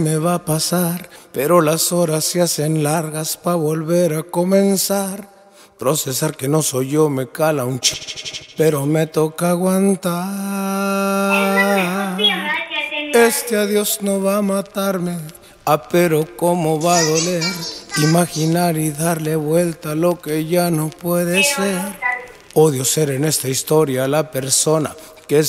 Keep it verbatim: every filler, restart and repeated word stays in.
Me va a pasar, pero las horas se hacen largas pa' volver a comenzar. Procesar que no soy yo me cala un ch, pero me toca aguantar. Este adiós no va a matarme, ah, pero cómo va a doler. Imaginar y darle vuelta a lo que ya no puede ser. Odio ser en esta historia la persona